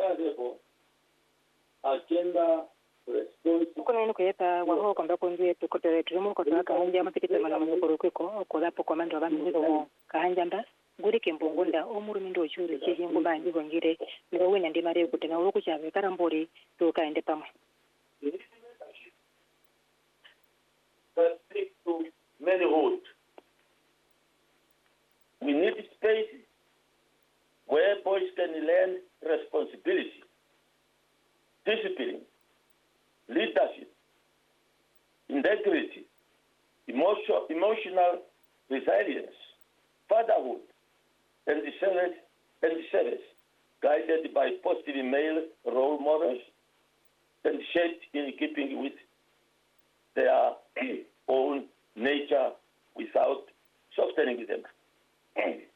therefore, agenda response. Kuna ino kuyeta waho kwamba kunzie tukotere tulimu kwa kahanja matikita mana manyukuru kwiko okolapo kwa mando abamizo kahanja mba guri kembongunda omuru mindo ochuri kijingu bangi bongire ngo wina ndi mare kutenga uruku chabe karambori to kaende pamwe. That speak to many roads. We need space where boys can learn responsibility, discipline, leadership, integrity, emotional resilience, fatherhood, and the service, guided by positive male role models and shaped in keeping with their own nature without softening them.